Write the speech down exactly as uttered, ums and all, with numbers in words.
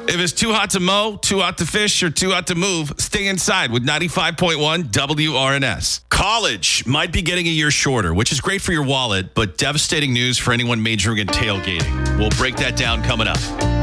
If it's too hot to mow, too hot to fish, or too hot to move, stay inside with ninety-five point one W R N S. College might be getting a year shorter, which is great for your wallet, but devastating news for anyone majoring in tailgating. We'll break that down coming up.